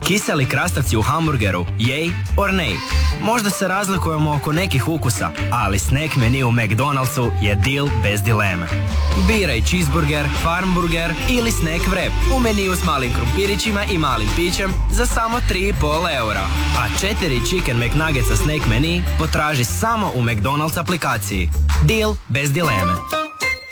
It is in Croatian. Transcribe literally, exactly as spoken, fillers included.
Kiseli krastavci u hamburgeru, yay or nay? Možda se razlikujemo oko nekih ukusa, ali snack menu u McDonald'su je deal bez dileme. Biraj cheeseburger, farmburger ili snack wrap u meniju s malim krumpirićima i malim pićem za samo tri i pol eura. A četiri chicken McNuggetsa snack menu potraži samo u McDonald's aplikaciji. Deal bez dileme.